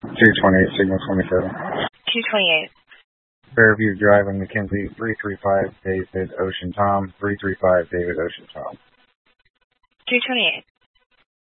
228, signal 27. 228. Fairview Drive in McKenzie, 335 David Ocean Tom, 335 David Ocean Tom. 228.